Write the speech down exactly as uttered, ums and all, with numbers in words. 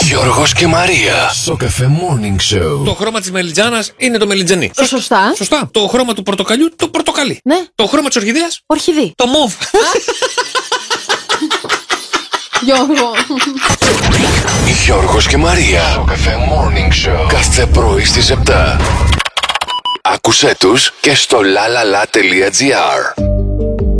Γιώργος και Μαρία. Στο Cafe Morning Show. Το χρώμα της μελιτζάνας είναι το μελιτζανί. Ε, σωστά. Σωστά. Το χρώμα του πορτοκαλιού, το πορτοκαλί. Ναι. Το χρώμα της ορχιδέας, Ορχιδή. το μοβ. Γιώργο. Γιώργος και Μαρία. Στο Cafe Morning Show. Κάθε πρωί στις επτά. Άκουσέ τους και στο lalala.gr.